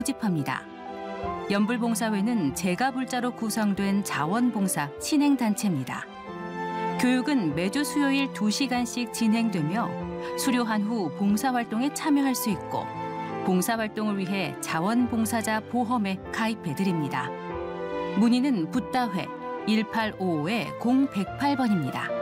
모집합니다. 연불봉사회는 제가불자로 구성된 자원봉사 신행단체입니다. 교육은 매주 수요일 2시간씩 진행되며 수료한 후 봉사활동에 참여할 수 있고 봉사활동을 위해 자원봉사자 보험에 가입해드립니다. 문의는 붓다회 1855-0108번입니다.